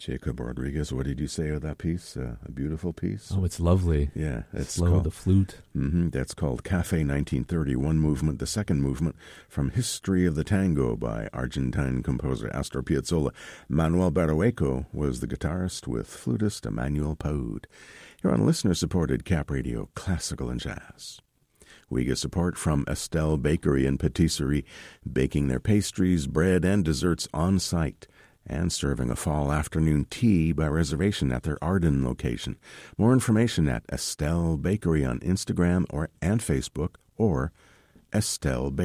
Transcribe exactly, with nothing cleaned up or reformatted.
Jacob Rodriguez, what did you say of that piece? Uh, a beautiful piece? Oh, it's lovely. Yeah. It's Slow, called, the flute. Mm-hmm, that's called Cafe nineteen thirty, one movement, the second movement from History of the Tango by Argentine composer Astor Piazzolla. Manuel Barrueco was the guitarist with flutist Emmanuel Paud. Here on listener-supported Cap Radio, Classical and Jazz. We get support from Estelle Bakery and Patisserie, baking their pastries, bread, and desserts on site, and serving a fall afternoon tea by reservation at their Arden location. More information at Estelle Bakery on Instagram or and Facebook, or Estelle Bakery.